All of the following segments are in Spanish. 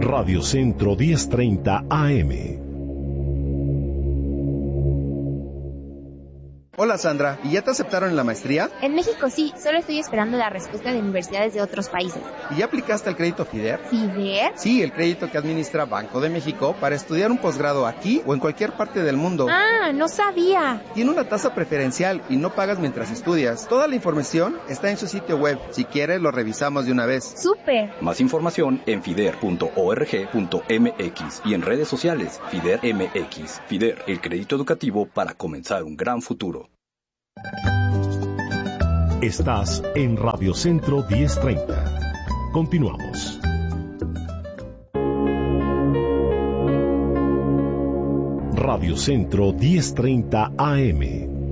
Radio Centro 1030 AM. Hola Sandra, ¿y ya te aceptaron en la maestría? En México sí, solo estoy esperando la respuesta de universidades de otros países. ¿Y ya aplicaste al crédito FIDER? ¿FIDER? Sí, el crédito que administra Banco de México para estudiar un posgrado aquí o en cualquier parte del mundo. Ah, no sabía. Tiene una tasa preferencial y no pagas mientras estudias. Toda la información está en su sitio web. Si quieres, lo revisamos de una vez. ¡Súper! Más información en fider.org.mx y en redes sociales FIDER MX. FIDER, el crédito educativo para comenzar un gran futuro. Estás en Radio Centro 1030. Continuamos. Radio Centro 1030 AM.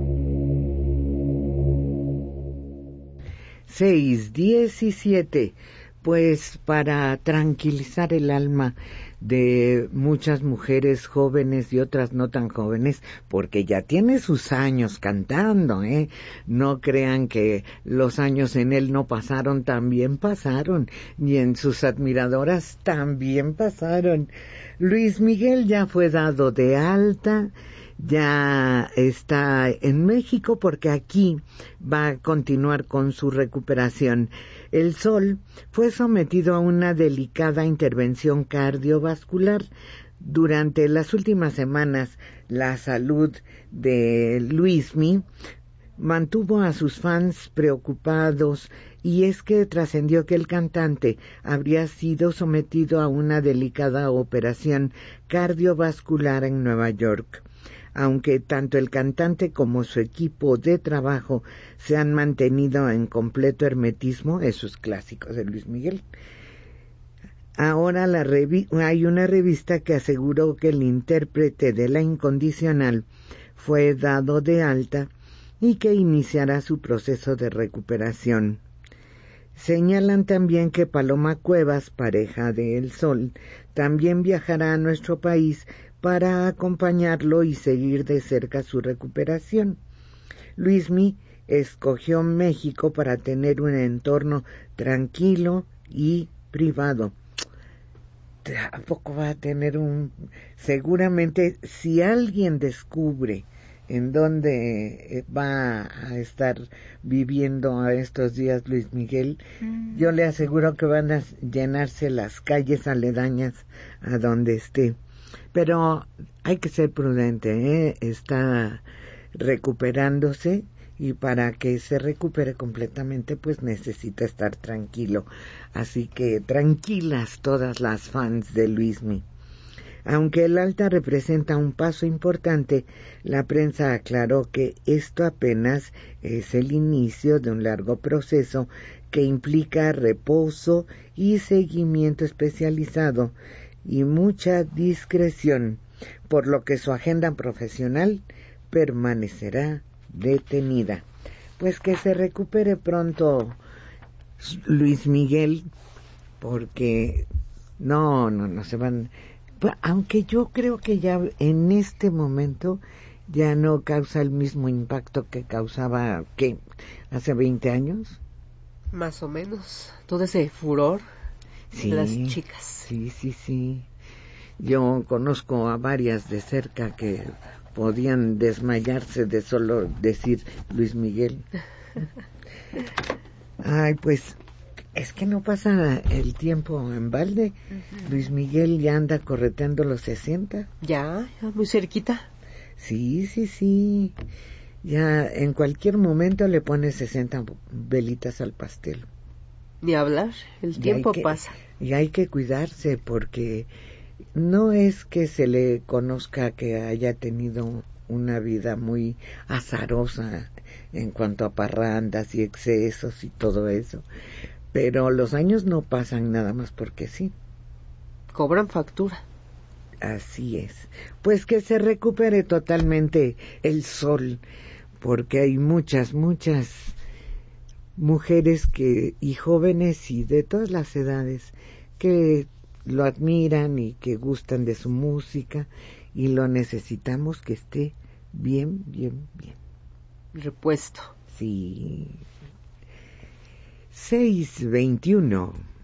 6:17. Pues para tranquilizar el alma de muchas mujeres jóvenes y otras no tan jóvenes, porque ya tiene sus años cantando, no crean que los años en él no pasaron, también pasaron, y en sus admiradoras también pasaron. Luis Miguel ya fue dado de alta, ya está en México porque aquí va a continuar con su recuperación. El Sol fue sometido a una delicada intervención cardiovascular. Durante las últimas semanas, la salud de Luismi mantuvo a sus fans preocupados, y es que trascendió que el cantante habría sido sometido a una delicada operación cardiovascular en Nueva York. Aunque tanto el cantante como su equipo de trabajo se han mantenido en completo hermetismo, esos clásicos de Luis Miguel. Ahora hay una revista que aseguró que el intérprete de La Incondicional fue dado de alta y que iniciará su proceso de recuperación. Señalan también que Paloma Cuevas, pareja de El Sol, también viajará a nuestro país para acompañarlo y seguir de cerca su recuperación. Luismi escogió México para tener un entorno tranquilo y privado. Tampoco va a tener seguramente, si alguien descubre en dónde va a estar viviendo a estos días Luis Miguel, yo le aseguro que van a llenarse las calles aledañas a donde esté. Pero hay que ser prudente, está recuperándose, y para que se recupere completamente pues necesita estar tranquilo. Así que tranquilas todas las fans de Luismi. Aunque el alta representa un paso importante, la prensa aclaró que esto apenas es el inicio de un largo proceso que implica reposo y seguimiento especializado y mucha discreción, por lo que su agenda profesional permanecerá detenida. Pues que se recupere pronto Luis Miguel, porque no se van. Aunque yo creo que ya en este momento ya no causa el mismo impacto que causaba, ¿qué? ¿Hace 20 años? Más o menos. Todo ese furor de las chicas. Sí. Yo conozco a varias de cerca que podían desmayarse de solo decir Luis Miguel. Ay, pues es que no pasa el tiempo en balde. Luis Miguel ya anda correteando los 60. Ya muy cerquita. Sí. Ya en cualquier momento le pone 60 velitas al pastel. Ni hablar, el tiempo pasa. Y hay que cuidarse, porque no es que se le conozca que haya tenido una vida muy azarosa en cuanto a parrandas y excesos y todo eso, pero los años no pasan nada más porque sí. Cobran factura. Así es. Pues que se recupere totalmente el Sol, porque hay muchas mujeres y jóvenes y de todas las edades que lo admiran y que gustan de su música, y lo necesitamos que esté bien. Repuesto. Sí. 6:21.